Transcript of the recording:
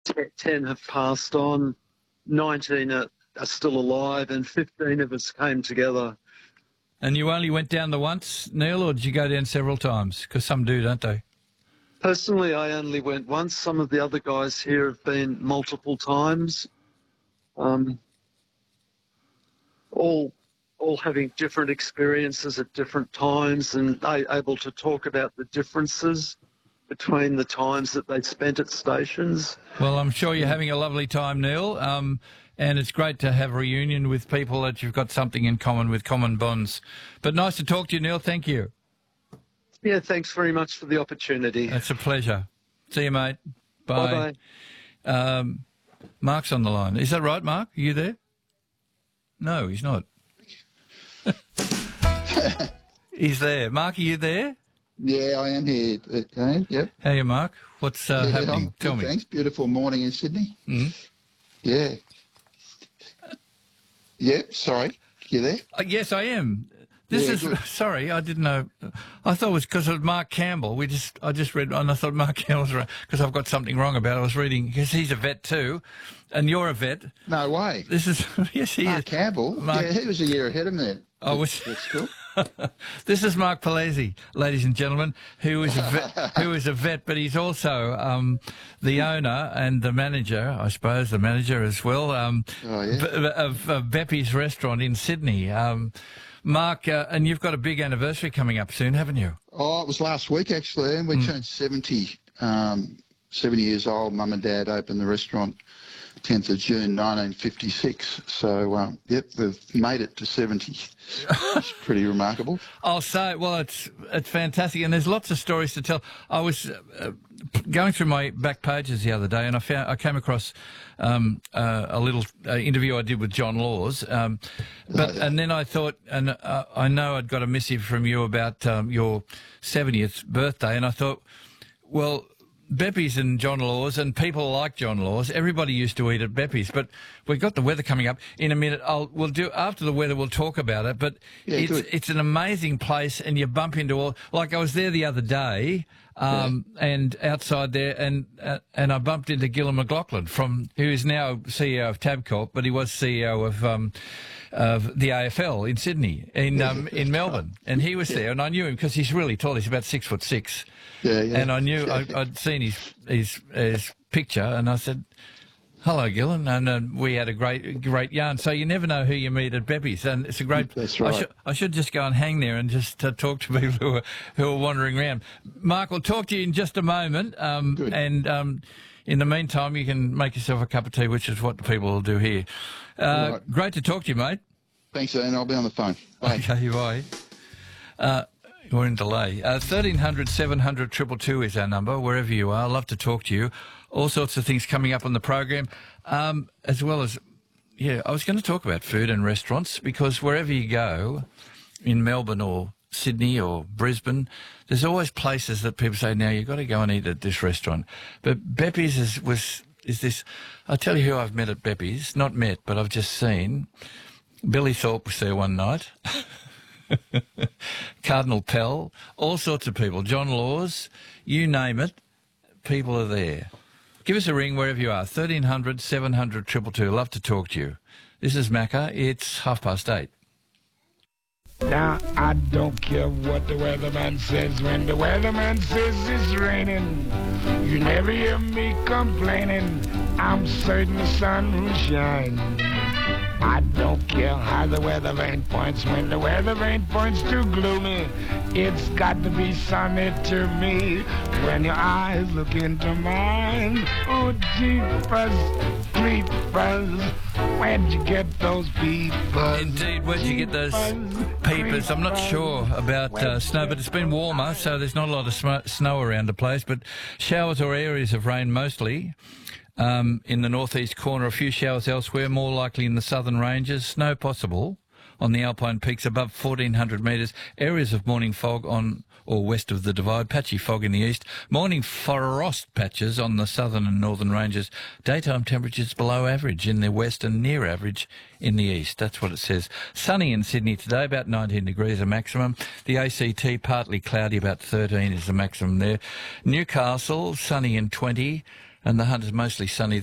10 have passed on, 19 are still alive, and 15 of us came together. And you only went down the once, Neil, or did you go down several times? Because some do, don't they? Personally, I only went once. Some of the other guys here have been multiple times. All having different experiences at different times, and able to talk about the differences between the times that they spent at stations. Well, I'm sure you're having a lovely time, Neil, and it's great to have a reunion with people that you've got something in common with, common bonds. But nice to talk to you, Neil. Thank you. Yeah, thanks very much for the opportunity. It's a pleasure. See you, mate. Bye. Bye-bye. Mark's on the line. Is that right, Mark? Are you there? No, he's not. He's there. Mark, are you there? Yeah, I am here, Kane. Yep. How are you, Mark? What's happening? Tell me. Thanks. Beautiful morning in Sydney. Mm-hmm. Yeah. Yep. Sorry. You there? Yes, I am. Sorry, I didn't know. I thought it was because of Mark Campbell. I just read, and I thought Mark Campbell's right because I've got something wrong about it. I was reading because he's a vet too, and you're a vet. No way. This is yes, he Mark is. Campbell. Yeah, he was a year ahead of me. That's cool. This is Mark Palese, ladies and gentlemen, who is a vet, but he's also the owner and the manager, I suppose, the manager as well, of Beppy's restaurant in Sydney. Mark, and you've got a big anniversary coming up soon, haven't you? Oh, it was last week, actually, and we turned 70. 70 years old. Mum and Dad opened the restaurant 10th of June 1956. So, yep, we've made it to 70. It's pretty remarkable. I'll say, well, it's fantastic, and there's lots of stories to tell. I was going through my back pages the other day, and I came across a little interview I did with John Laws, and then I thought, and I know I'd got a missive from you about your 70th birthday, and I thought, well, Beppy's and John Laws and people like John Laws, everybody used to eat at Beppy's, but we've got the weather coming up in a minute. We'll do after the weather. We'll talk about it, but it's an amazing place, and you bump into all. Like I was there the other day, and outside there, and I bumped into Gillon McLaughlin who is now CEO of Tabcorp, but he was CEO of the AFL in Sydney, in Melbourne, and he was there, and I knew him because he's really tall. He's about 6'6". Yeah. And I knew I'd seen his picture, and I said, "Hello, Gillon," and we had a great yarn. So you never know who you meet at Beppy's, and it's a great. That's right. I should just go and hang there and just talk to people who are wandering around. Mark, we'll talk to you in just a moment, Good. and in the meantime, you can make yourself a cup of tea, which is what the people will do here. Right. Great to talk to you, mate. Thanks, Ian. I'll be on the phone. Bye. Okay, bye. We're in delay. 1300 700 222 is our number, wherever you are. I'd love to talk to you. All sorts of things coming up on the program, as well as, I was going to talk about food and restaurants, because wherever you go, in Melbourne or Sydney or Brisbane, there's always places that people say, now you've got to go and eat at this restaurant. But Beppy's is this. I'll tell you who I've met at Beppy's. Not met, but I've just seen. Billy Thorpe was there one night. Cardinal Pell, all sorts of people. John Laws, you name it, people are there. Give us a ring wherever you are. 1300 700 222. Love to talk to you. This is Macca. It's 8:30. Now, I don't care what the weatherman says. When the weatherman says it's raining, you never hear me complaining. I'm certain the sun will shine. I don't care how the weather vane points. When the weather vane points too gloomy, it's got to be sunny to me. When your eyes look into mine, oh, jeepers, creepers, where'd you get those peepers? Indeed, where'd you get those peepers? I'm not sure about snow, but it's been warmer, so there's not a lot of snow around the place, but showers or areas of rain mostly. In the northeast corner, a few showers elsewhere, more likely in the southern ranges. Snow possible on the alpine peaks above 1,400 metres. Areas of morning fog on or west of the Divide. Patchy fog in the east. Morning frost patches on the southern and northern ranges. Daytime temperatures below average in the west and near average in the east. That's what it says. Sunny in Sydney today, about 19 degrees a maximum. The ACT partly cloudy, about 13 is the maximum there. Newcastle, sunny in 20. And the Hunt is mostly sunny